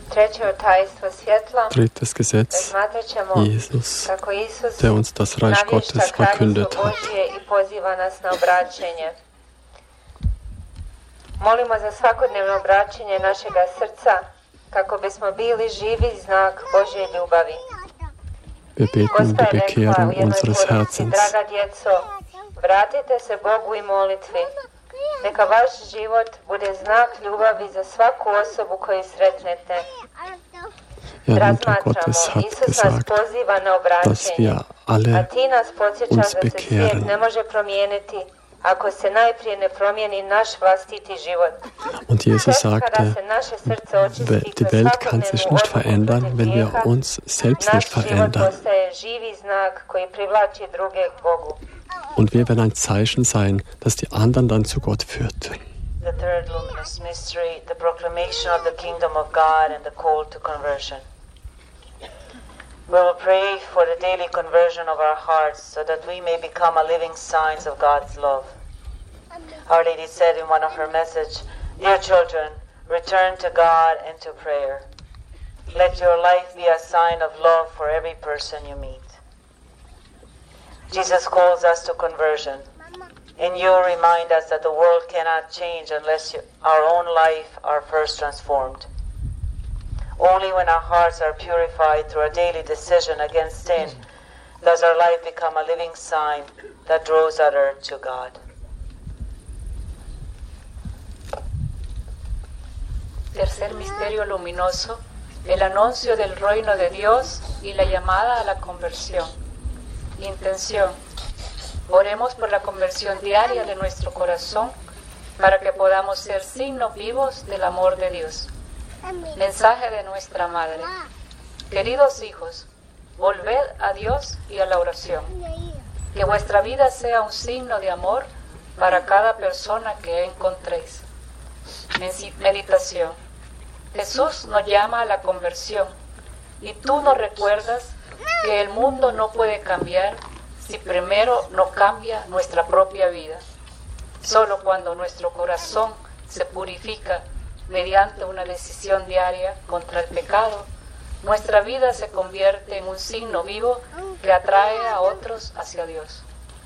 Drittes Gesetz, Jesus, der uns das Reich Gottes verkündet hat. Molimo za svakodnevno obraćanje našega srca, kako bismo bili živi znak Božje ljubavi. Wir beten um die Bekehrung unseres Herzens. Draga djeco, vratite se Bogu i molitvi. Neka vaš život bude znak ljubavi za svaku osobu koju sretnete. Ja, Mutter Gottes hat gesagt, dass wir alle uns bekehren. Und Jesus sagte, die Welt kann sich nicht verändern, wenn wir uns selbst nicht verändern. Und wir werden ein Zeichen sein, das die anderen dann zu Gott führt. The third luminous mystery, the proclamation of the kingdom of God and the call to conversion. We will pray for the daily conversion of our hearts so that we may become a living signs of God's love. Our Lady said in one of her messages, "Dear children, return to God and to prayer. Let your life be a sign of love for every person you meet." Jesus calls us to conversion. And you remind us that the world cannot change unless our own life are first transformed. Only when our hearts are purified through a daily decision against sin does our life become a living sign that draws others to God. Tercer misterio luminoso, el anuncio del reino de Dios y la llamada a la conversión. Intención. Oremos por la conversión diaria de nuestro corazón para que podamos ser signos vivos del amor de Dios. Mensaje de nuestra Madre. Queridos hijos, volved a Dios y a la oración. Que vuestra vida sea un signo de amor para cada persona que encontréis. Meditación. Jesús nos llama a la conversión y tú nos recuerdas que el mundo no puede cambiar si primero no cambia nuestra propia vida. Solo cuando nuestro corazón se purifica mediante una decisión diaria contra el pecado, nuestra vida se convierte en un signo vivo que atrae a otros hacia Dios.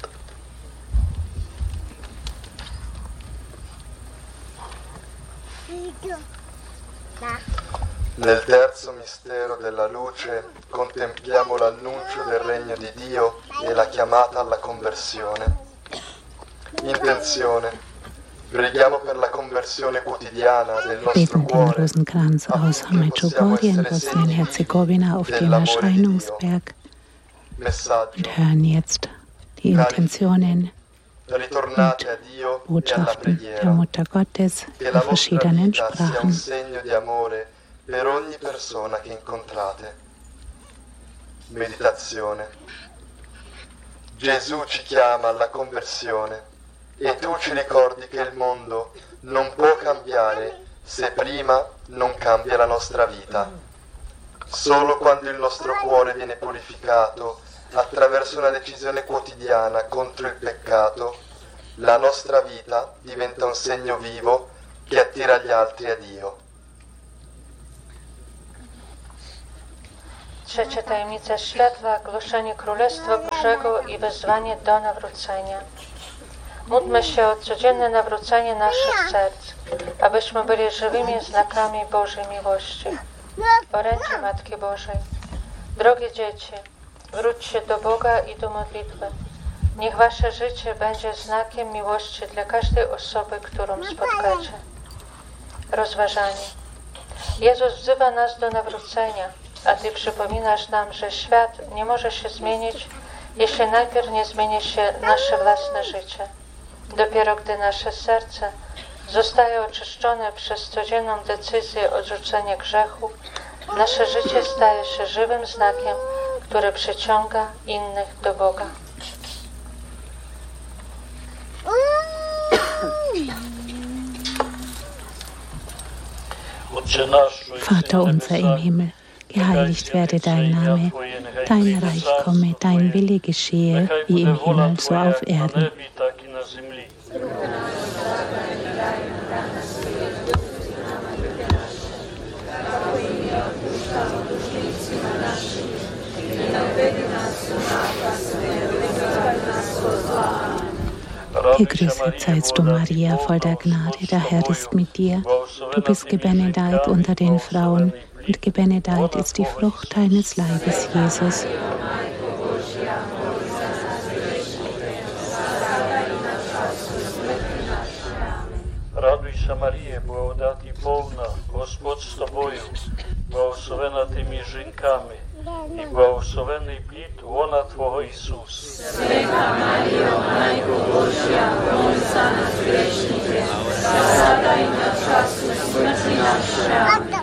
Nel terzo mistero della luce contempliamo l'annuncio del regno di Dio e la chiamata alla conversione. Intenzione. Preghiamo per la conversione quotidiana del nostro Beten den cuore. Rosenkranz aus Medjugorje in Bosnien-Herzegowina auf dem Erscheinungsberg und hören jetzt die Intentionen und Botschaften der Mutter Gottes in verschiedenen Sprachen. Per ogni persona che incontrate. Meditazione. Gesù ci chiama alla conversione e tu ci ricordi che il mondo non può cambiare se prima non cambia la nostra vita. Solo quando il nostro cuore viene purificato attraverso una decisione quotidiana contro il peccato, la nostra vita diventa un segno vivo che attira gli altri a Dio. Trzecia tajemnica światła, głoszenie Królestwa Bożego i wezwanie do nawrócenia. Módlmy się o codzienne nawrócenie naszych serc, abyśmy byli żywymi znakami Bożej miłości. Orędzie Matki Bożej. Drogie dzieci, wróćcie do Boga i do modlitwy. Niech wasze życie będzie znakiem miłości dla każdej osoby, którą spotkacie. Rozważanie. Jezus wzywa nas do nawrócenia, a Ty przypominasz nam, że świat nie może się zmienić, jeśli najpierw nie zmieni się nasze własne życie. Dopiero gdy nasze serce zostaje oczyszczone przez codzienną decyzję odrzucenia grzechu, nasze życie staje się żywym znakiem, który przyciąga innych do Boga. Vater unser im Himmel, geheiligt werde dein Name, dein Reich komme, dein Wille geschehe, wie im Himmel, so auf Erden. Gegrüßet seist du, Maria, voll der Gnade, der Herr ist mit dir. Du bist gebenedeit unter den Frauen, und gebenedeit ist die Frucht deines Leibes, Jesus. Радуйся, Марія, благодаті повна, Господь з тобою, благословена ти між жінками, і благословений плід лона Твого Ісус. Свята Марія, Майко Божя, молись за нас грішники, зараз і на часу смерті нашої.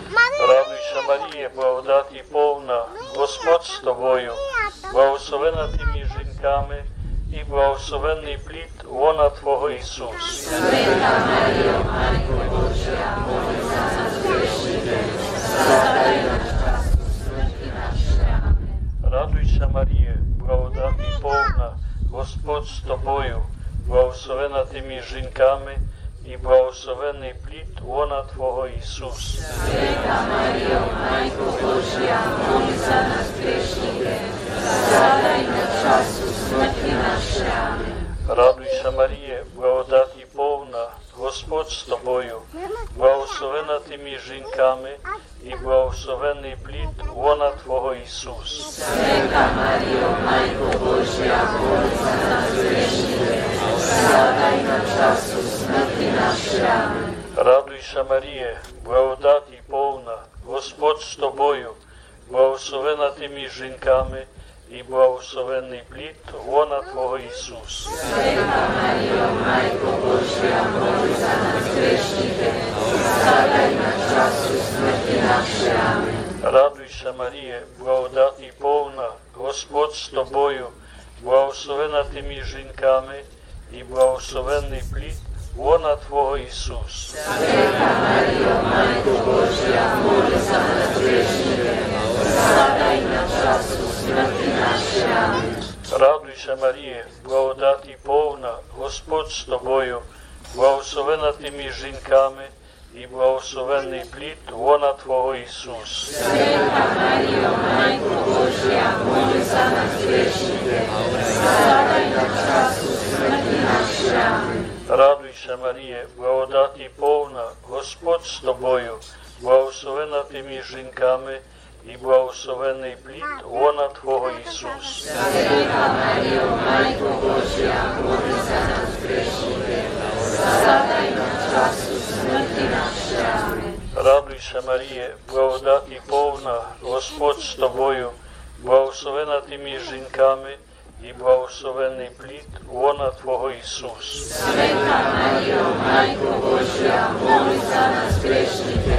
Радуйся, Марія, благодаті повна, Господь з тобою, благословена ти між жінками, і благословений плід лона Твого Ісус. Свята Марія, Майко Божя, молись за нас грішники, зараз і на часу смерті нашої. Радуйся, Марія, благодаті повна, Господь з тобою, благословена ти між жінками, і благословений плід лона Твого Ісус. Свята Марія, Майко Божя, молись за нас грішники, зараз і на часу смерті нашої. Радуйся, Марія, благодаті повна, Господь з тобою, благословена ти між жінками, і благословений плід лона Твого Ісус. Свята Марія, Майко Божя, молись за нас грішники, зараз і на часу смерті нашої. Радуйся, Марія, благодаті повна, Господь з тобою, благословена ти між жінками, і благословений плід лона Твого Ісус. Свята Марія, Майко Божя, молись за нас грішники, зараз і на часу смерті нашої. Радуйся, Марія, благодаті повна, Господь з тобою, благословена ти між жінками, і благословений плід лона Твого Ісус. Свята Марія, Майко Божя, молись за нас грішники, зараз і на часу смерті нашої. Радуйся, Марія, благодаті повна, Господь з тобою, благословена ти між жінками, і благословений плід лона Твого Ісус. Свята Марія, Майко Божя, молись за нас грішники, зараз і на часу смерті нашої. Радуйся, Марія, благодаті повна, Господь з тобою, благословена ти між жінками, і благословений плід лона Твого Ісус. Свята Марія, Майко Божя, молись за нас грішники, зараз і на часу смерті нашої. Радуйся, Марія, благодаті повна, Господь з тобою, благословена ти між жінками, і благословений плід лона Твого Ісус. Свята Марія, Майко Божя, молись за нас грішники,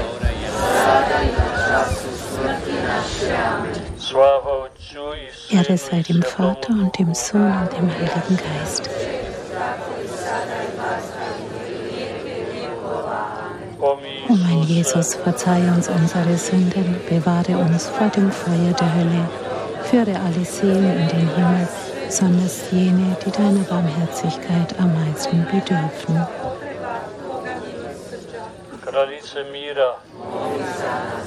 зараз і на часу смерті нашої. Слава Отцю і Ehre Сину sei і dem Святому Vater und dem Sohn und dem Heiligen Geist. O mein Jesus, verzeih uns unsere Sünden, bewahre uns vor dem Feuer der Hölle, führe alle Seelen in den Himmel, besonders jene, die deiner Barmherzigkeit am meisten bedürfen. Kraljice mira, Молись за нас,